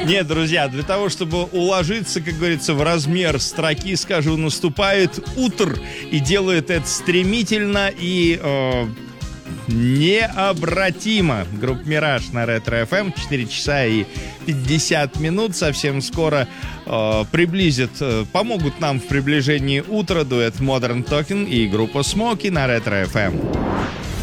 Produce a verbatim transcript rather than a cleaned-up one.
Нет, друзья, для того, чтобы уложиться, как говорится, в размер строки, скажу, наступает утро и делает это стремительно и э, необратимо. Группа «Мираж» на Ретро-эф эм. четыре часа и пятьдесят минут. Совсем скоро э, приблизят, э, помогут нам в приближении утра дуэт Modern Talking и группа Смоки на Ретро-эф эм.